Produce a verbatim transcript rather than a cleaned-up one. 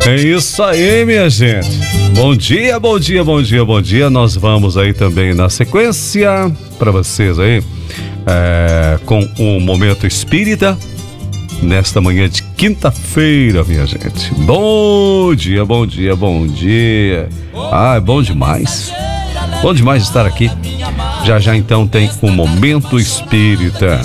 É isso aí, minha gente. Bom dia, bom dia, bom dia, bom dia. Nós vamos aí também na sequência para vocês aí é, com o Momento Espírita nesta manhã de quinta-feira, minha gente. Bom dia, bom dia, bom dia. Ah, é bom demais. Bom demais estar aqui. Já já então tem o Momento Espírita.